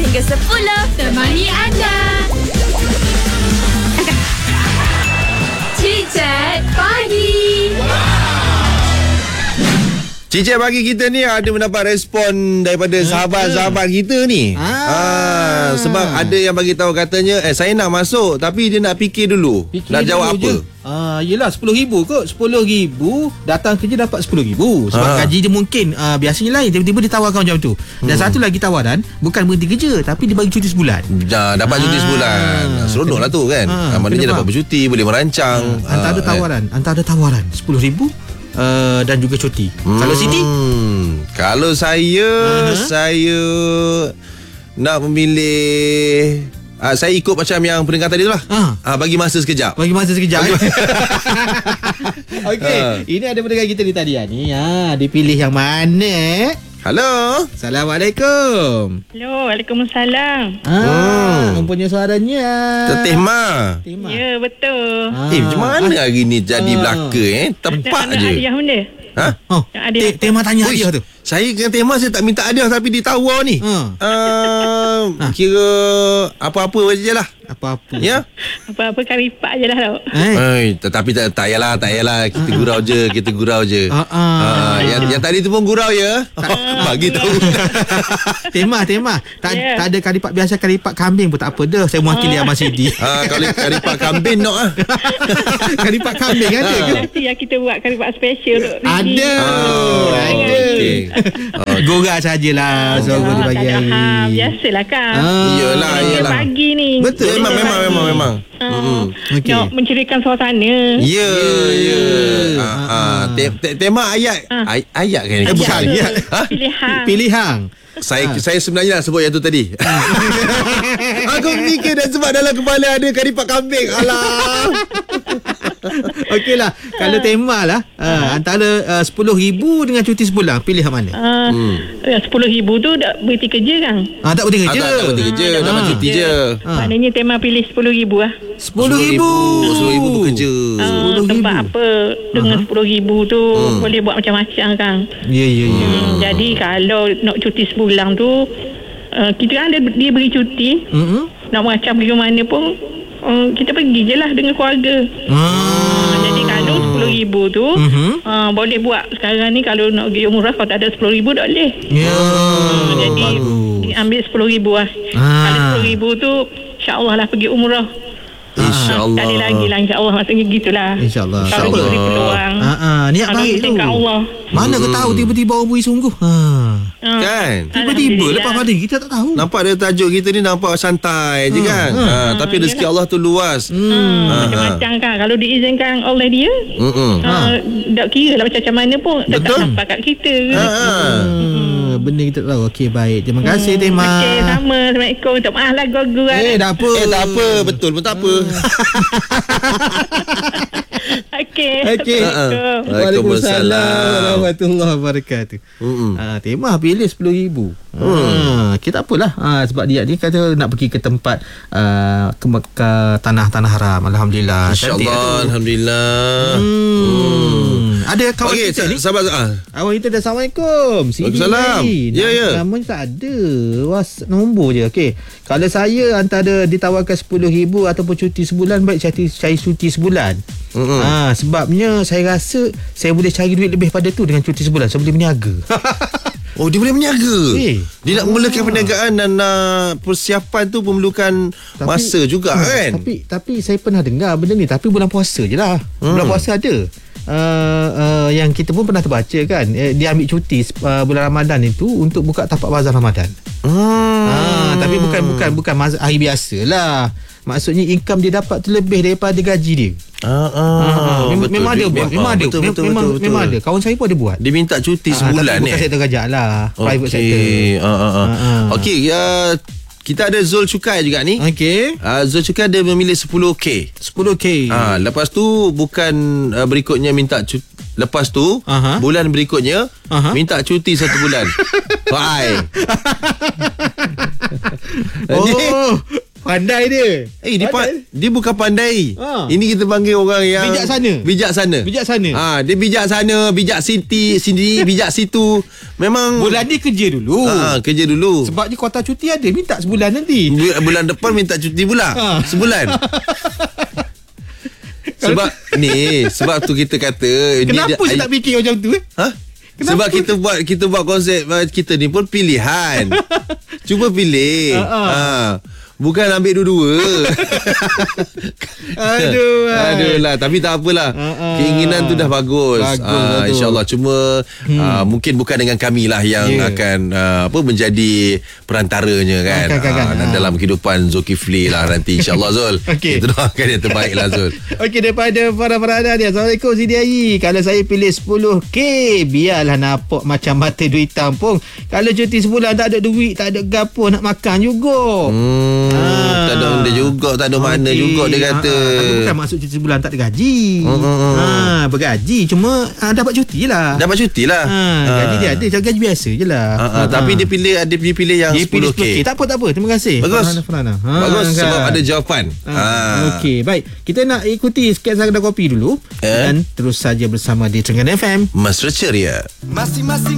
hingga 10. Temani anda. Chit-chat pagi. Cicik pagi kita ni ada mendapat respon daripada sahabat-sahabat kita ni. Sebab ada yang bagi tahu katanya saya nak masuk tapi dia nak fikir dulu nak jawab apa. Yelah RM10,000 kot. RM10,000 datang kerja dapat RM10,000. Sebab gaji dia mungkin biasanya lain. Tiba-tiba dia tawarkan macam tu. Dan satu lagi tawaran, bukan berhenti kerja tapi dia bagi cuti sebulan. Dapat cuti sebulan. Seronok lah tu kan. Maknanya dapat bercuti, boleh merancang. Antara tawaran RM10,000 dan juga cuti. Kalau Siti? Kalau saya nak memilih, saya ikut macam yang pendengar tadi tu lah. Bagi masa sekejap. Okey, ini ada pendengar kita ni tadi ni. Dipilih yang mana? Halo. Assalamualaikum. Hello, Waalaikumsalam. Mempunyai suaranya Teteh Ma. Ya, betul. Macam mana hari ni jadi belaka tepat je. Hadiah benda? Tema tanya hadiah tu. Saya dengan Tema saya tak minta hadiah tapi ditawar ni. Kira apa-apa je lah. Apa-apa. Ya. Apa-apa karipak je lah tau. Tetapi tak payahlah. Kita gurau je. Yang tadi tu pun gurau ya. Bagi tahu. Tema. Tak ada karipak biasa, karipak kambing pun tak apa dah. Saya mewakili Abang Sidi. Kalau karipak kambing nak ah. Karipak kambing ada ke? Nanti yang kita buat karipak special untuk Ada. Gorak sajalah Zohor di pagi hari. Biasalah kan. Iyalah. Pagi ni. Betul. Memang. Okey. Nak menceriakan suasana. Ya. Tema ayat. Ayat kan? Bukan ayat. Pilihan. Saya sebenarnya nak sebut yang tu tadi. Aku fikir dah sebab dalam kepala ada karipak kambing. Alah. Okeylah. Kalau tema lah antara RM10,000 dengan cuti sebulan, pilih yang mana? RM10,000 tu tak berhenti kerja kan? Tak berhenti kerja. Tak berhenti kerja. Dapat cuti je. Maknanya tema pilih RM10,000 lah. RM10,000 bekerja. Sebab apa? Dengan RM10,000 tu boleh buat macam-macam kan? Ya. Jadi kalau nak cuti sebulan tu, kita kan dia beri cuti. Nak macam pergi mana pun, kita pergi je lah dengan keluarga. Jadi kalau RM10,000 tu boleh buat sekarang ni. Kalau nak pergi umrah, kalau tak ada RM10,000 tak boleh. Jadi ambil RM10,000 lah. Kalau RM10,000 tu InsyaAllah lah pergi umrah. InsyaAllah. Sekali lagi lah InsyaAllah. Maksudnya gitulah. InsyaAllah. Kalau beri peluang, niat baik tu. Allah. Mana kau tahu tiba-tiba orang beri sungguh. Kan? Tiba-tiba lepas pada kita tak tahu. Nampak dia tajuk kita ni nampak santai je kan. Tapi rezeki Allah tu luas. Macam-macam kan. Kalau diizinkan oleh dia, tak kira lah macam mana pun tetap nampak kat kita. Benda kita tak tahu. Okey, baik. Terima kasih Tema. Okey, sama. Assalamualaikum. Tak maaf lah gogu kan. Tak apa. Tak apa. Betul pun tak apa. Okey. Waalaikumsalam warahmatullahi wabarakatuh. Tema pilih RM10,000. Kita apalah. Sebab dia ni kata nak pergi ke tempat ke tanah haram. Alhamdulillah. InsyaAllah. Alhamdulillah. Ada kawan kita ni. Sahabat. Awak kita dah. Assalamualaikum. Waalaikumsalam. Ya. Nama tak ada. Nombor je. Okey. Kalau saya antara ditawarkan RM10,000 ataupun cuti sebulan, baik cari cuti sebulan. Sebabnya saya rasa saya boleh cari duit lebih pada tu dengan cuti sebulan. Saya boleh berniaga. Dia boleh berniaga. Dia nak memulakan perniagaan dan persiapan tu memerlukan masa juga kan. Tapi saya pernah dengar benda ni. Tapi bulan puasa je lah. Bulan puasa ada. Yang kita pun pernah terbaca kan, dia ambil cuti bulan Ramadan itu untuk buka tapak bazar Ramadan. Tapi bukan hari biasa lah. Maksudnya income dia dapat tu lebih daripada gaji dia. Memang ada buat. Memang ada. Kawan saya pun ada buat. Dia minta cuti sebulan bukan sektor kerajaan lah. Private sector. Okey, kita ada Zul Cukai juga ni. Okey. Zul Cukai dia memilih 10K. Lepas tu bukan berikutnya minta cuti. Lepas tu bulan berikutnya minta cuti 1 bulan. Bye. Pandai dia. Dia bukan pandai. Ini kita panggil orang yang Bijaksana. Dia bijaksana, bijak sini, bijak situ. Memang bulan ni kerja dulu. Kerja dulu. Sebab je kuota cuti ada, minta sebulan nanti. Bulan depan minta cuti pula. Sebulan. Sebab tu kita kata kenapa saya tak fikir macam tu Sebab kita buat konsep kita ni pun pilihan. Cuba pilih. Bukan ambil dua-dua. Aduh lah. Tapi tak apalah. Keinginan tu dah bagus. InsyaAllah. Cuma mungkin bukan dengan kami lah yang akan menjadi perantaranya kan. Dalam kehidupan Zulkifli lah nanti, InsyaAllah, Zul. Kita doakan yang terbaik lah, Zul. Okey, daripada para dia. Assalamualaikum Sidi Ayi. Kalau saya pilih 10K, biarlah nampak macam mata duit tampung. Kalau cuti sebulan tak ada duit, tak ada gapo nak makan juga. Tak ada benda juga, tak ada makna juga dia kata. Tapi bukan maksud cuti sebulan tak ada gaji. Bergaji, cuma dapat cuti lah. Gaji dia ada, gaji biasa je lah. Tapi dia pilih yang 10K. Tak apa. Terima kasih. Bagus. Bagus sebab ada jawapan. Okey, baik. Kita nak ikuti sikit Kedai Kopi dulu. Dan terus saja bersama di Trengganu FM. Mesra Ceria. Masing-masing